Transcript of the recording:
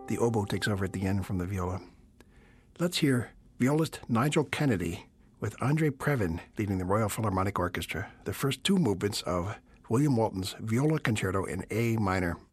The oboe takes over at the end from the viola. Let's hear violist Nigel Kennedy with Andre Previn leading the Royal Philharmonic Orchestra, the first two movements of William Walton's Viola Concerto in A minor.